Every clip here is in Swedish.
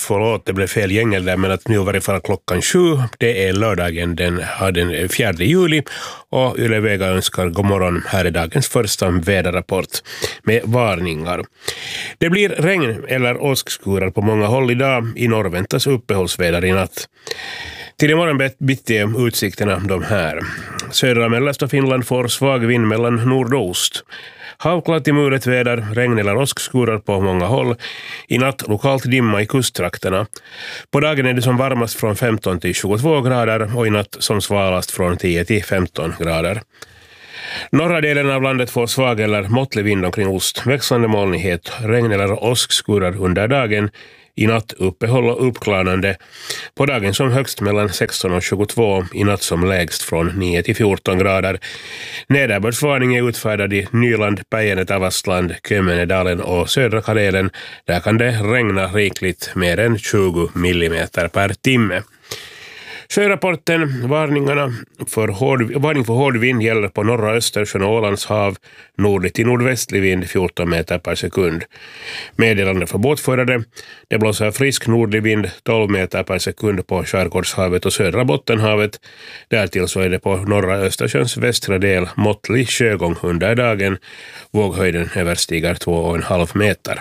förlåt, det blev fel gängel där, men att nu var det för klockan 7. Det är lördagen den 4 juli och Yle Vega önskar god morgon. Här är dagens första väderrapport med varningar. Det blir regn eller åskskurar på många håll idag. I norr väntas uppehållsväder i natt. Till imorgon bitti är utsikterna de här. Södra och mellersta Finland får svag vind mellan nordost. Havklart till mulet väder, regn eller åskskurar på många håll. I natt lokalt dimma i kusttrakterna. På dagen är det som varmast från 15 till 22 grader och i natt som svalast från 10 till 15 grader. Norra delen av landet får svag eller måttlig vind omkring ost. Växlande molnighet, regn eller åskskurar under dagen. I natt uppehåll och uppklarande. På dagen som högst mellan 16 och 22. I natt som lägst från 9 till 14 grader. Nederbördsvarning är utfärdad i Nyland, Päijänne, Tavastland, Kömmenedalen och södra Karelen. Där kan det regna rikligt mer än 20 millimeter per timme. Sjörapporten, varning för hård vind gäller på norra Östersjön och Ålands hav, nordlig till nordvästlig vind 14 meter per sekund. Meddelande för båtförare, det blåser frisk nordlig vind 12 meter per sekund på Skärgårdshavet och södra Bottenhavet. Därtill så är det på norra Östersjöns västra del måttlig sjögång under dagen. Våghöjden överstiger 2,5 meter.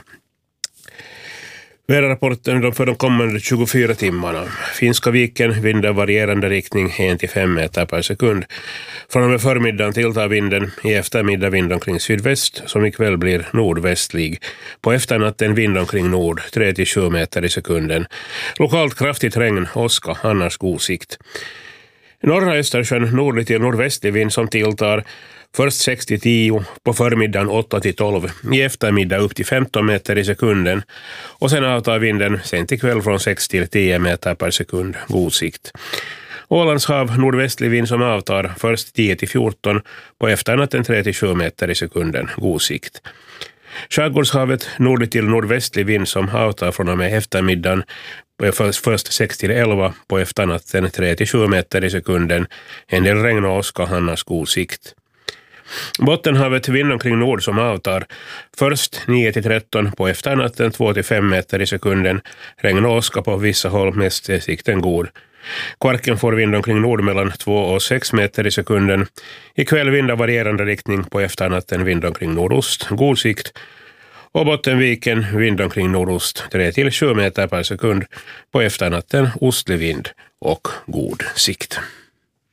Väderrapporten för de kommande 24 timmarna. Finska viken, vinden varierande riktning 1-5 meter per sekund. Från och med förmiddagen tilltar vinden, i eftermiddag vind omkring sydväst som ikväll blir nordvästlig. På efternatten vind omkring nord 3-7 meter i sekunden. Lokalt kraftigt regn, åska, annars god sikt. Norra Östersjön nordlig till nordvästlig vind som tilltar. Först 6-10, på förmiddagen 8-12, i eftermiddag upp till 15 meter i sekunden och sen avtar vinden sen till kväll från 6-10 meter per sekund, god sikt. Ålands hav nordvästlig vind som avtar först 10-14, på efternatten 3-7 meter i sekunden, god sikt. Skärgårdshavet nordlig till nordvästlig vind som avtar från och med eftermiddagen först 6-11, på efternatten 3-7 meter i sekunden, en del regn och åska, annars god sikt. Bottenhavet vind omkring nord som avtar. Först 9-13, på efternatten 2-5 meter i sekunden. Regn och åska på vissa håll, mest är sikten god. Kvarken får vind omkring nord mellan 2 och 6 meter i sekunden. Ikväll vind av varierande riktning, på efternatten vind omkring nordost, god sikt. Och Bottenviken vind omkring nordost 3-7 meter per sekund. På efternatten ostlig vind och god sikt.